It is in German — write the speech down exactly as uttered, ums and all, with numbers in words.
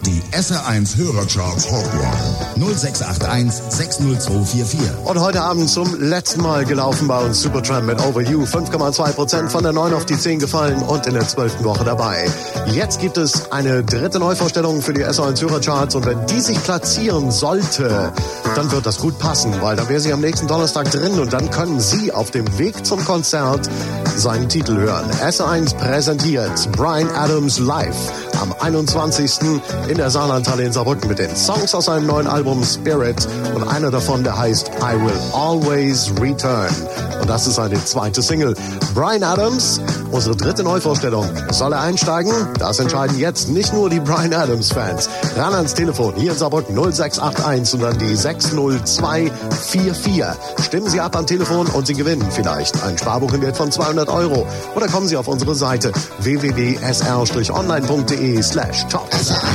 Die S R eins Hörercharts Hotline null sechs acht eins sechs null zwei vier vier. Und heute Abend zum letzten Mal gelaufen bei uns Supertramp mit Over You. fünf Komma zwei Prozent von der neun auf die zehn gefallen und in der zwölften Woche dabei. Jetzt gibt es eine dritte Neuvorstellung für die S R eins Hörercharts und wenn die sich platzieren sollte, dann wird das gut passen, weil dann wäre sie am nächsten Donnerstag drin und dann können Sie auf dem Weg zum Konzert seinen Titel hören. S R eins präsentiert Bryan Adams live am einundzwanzigsten in der Saarlandhalle in Saarbrücken mit den Songs aus seinem neuen Album Spirit und einer davon, der heißt I Will Always Return. Und das ist seine zweite Single. Bryan Adams, unsere dritte Neuvorstellung. Soll er einsteigen? Das entscheiden jetzt nicht nur die Bryan Adams-Fans. Ran ans Telefon, hier in Saarbrücken null sechs acht eins und dann die sechs null zwei vier vier. Stimmen Sie ab am Telefon und Sie gewinnen vielleicht ein Sparbuch im Wert von zweihundert Euro. Oder kommen Sie auf unsere Seite w w w punkt s r online punkt d e slash top.